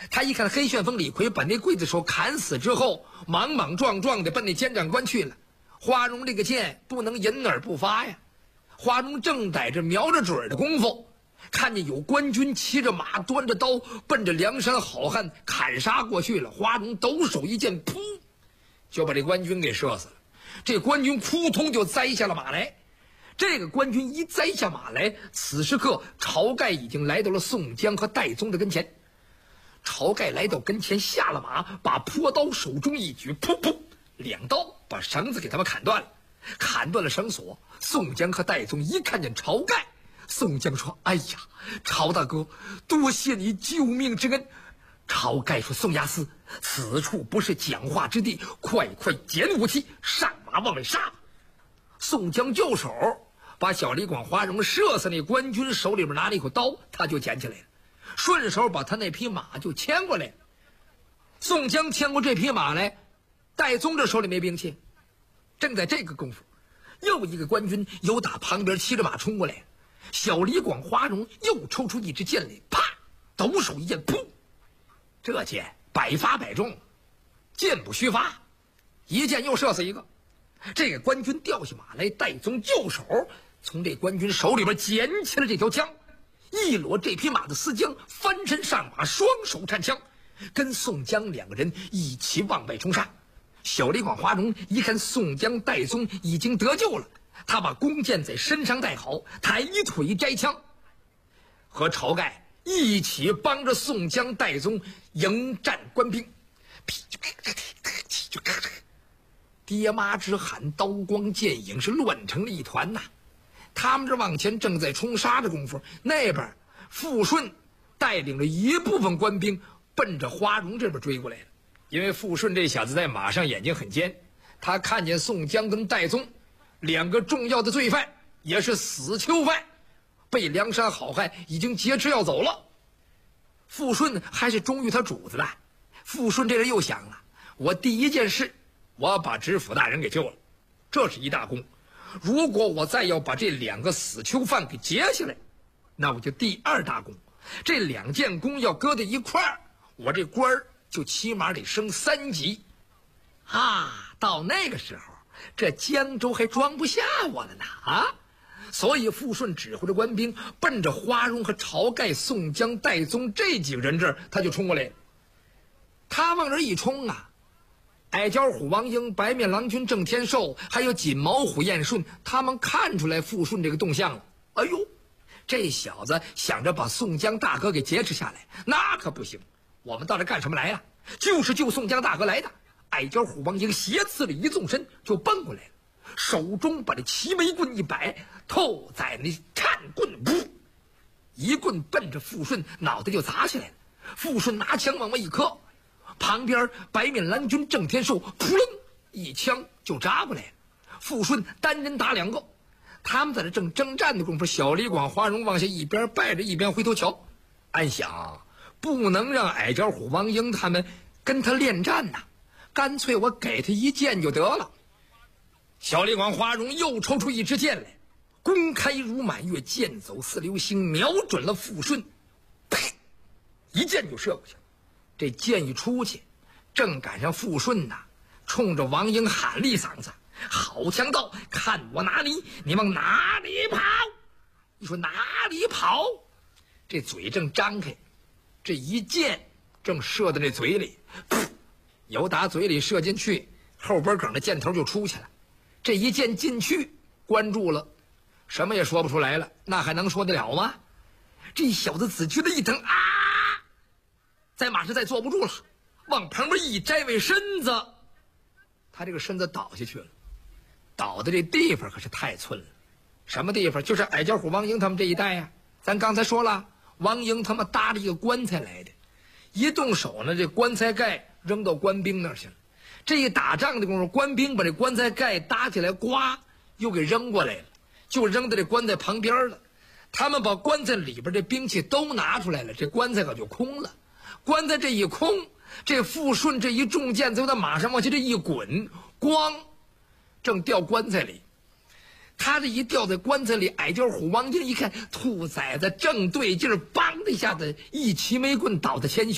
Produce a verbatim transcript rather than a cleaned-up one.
他一看黑旋风李逵把那刽子手砍死之后，莽莽撞撞的奔那监长官去了。花荣这个箭不能隐而不发呀。花荣正在这瞄着准的功夫，看见有官军骑着马端着刀奔着梁山好汉砍杀过去了。花荣抖手一箭，噗，就把这官军给射死了。这官军扑通就栽下了马来。这个官军一栽下马来，此时刻晁盖已经来到了宋江和戴宗的跟前。晁盖来到跟前，下了马，把坡刀手中一举，噗噗，两刀把绳子给他们砍断了，砍断了绳索。宋江和戴宗一看见晁盖，宋江说：“哎呀，晁大哥，多谢你救命之恩。”晁盖说：“宋押司，此处不是讲话之地，快快捡武器，上马往外杀。”宋江就手把小李广花荣射死那官军手里边拿了一口刀，他就捡起来了，顺手把他那匹马就牵过来了。宋江牵过这匹马来，戴宗这手里没兵器。正在这个功夫，又一个官军由打旁边骑着马冲过来，小李广花荣又抽出一支箭来，啪，抖手一箭，噗，这箭百发百中，箭不虚发，一箭又射死一个。这个官军掉下马来，戴宗就手从这官军手里边捡起了这条枪，一裸这匹马的丝缰，翻身上马，双手颤枪，跟宋江两个人一起往外冲杀。小李广花荣一看宋江戴宗已经得救了，他把弓箭在身上带好，抬腿摘枪，和晁盖一起帮着宋江戴宗迎战官兵。爹妈之喊，刀光剑影是乱成了一团呐。他们这往前正在冲杀的功夫，那边傅顺带领了一部分官兵奔着花荣这边追过来了。因为傅顺这小子在马上眼睛很尖，他看见宋江跟戴宗两个重要的罪犯，也是死囚犯，被梁山好汉已经劫持要走了。傅顺还是忠于他主子的。傅顺这人又想了，我第一件事我要把知府大人给救了，这是一大功。如果我再要把这两个死囚犯给劫下来，那我就第二大功。这两件功要搁在一块儿，我这官儿就起码得升三级啊！到那个时候，这江州还装不下我了呢啊！所以傅顺指挥着官兵奔着花荣和晁盖、宋江、戴宗这几个人这儿，他就冲过来了。他往这一冲啊，矮脚虎王英、白面郎君郑天寿，还有锦毛虎燕顺，他们看出来傅顺这个动向了。哎呦，这小子想着把宋江大哥给劫持下来，那可不行。我们到这干什么来呀？就是救宋江大哥来的。矮脚虎王英斜刺了一纵身就奔过来了，手中把这齐眉棍一摆，透在那颤棍，噗，一棍奔着傅顺脑袋就砸下来了。傅顺拿枪往外一磕，旁边白面郎君郑天寿扑棱一枪就扎过来了。傅顺单人打两个，他们在这正征战的功夫，小李广花荣往下一边拜着一边回头瞧，暗想不能让矮脚虎王英他们跟他恋战呐，干脆我给他一箭就得了。小李广花荣又抽出一支箭来，弓开如满月，箭走似流星，瞄准了傅顺，呸，一箭就射过去了。这箭一出去，正赶上傅顺呐冲着王英喊了一嗓子：“好强盗，看我哪里！你往哪里跑？”你说哪里跑？这嘴正张开，这一箭正射到这嘴里，噗，由打嘴里射进去，后边梗的箭头就出去了。这一箭进去，关住了，什么也说不出来了，那还能说得了吗？这小子只觉得一疼啊，在马上再坐不住了，往旁边一摘位身子，他这个身子倒下去了。倒的这地方可是太寸了，什么地方？就是矮脚虎王英他们这一带呀。咱刚才说了，王英他们搭了一个棺材来的，一动手呢，这棺材盖扔到官兵那儿去了。这一打仗的功夫，官兵把这棺材盖搭起来，呱又给扔过来了，就扔到这棺材旁边了。他们把棺材里边这兵器都拿出来了，这棺材可就空了。棺材这一空，这傅顺这一中箭从他马上往下这一滚，咣，正掉棺材里。他这一掉在棺材里，矮脚虎王英一看，兔崽子正对劲儿，梆的一下子一齐眉棍倒在前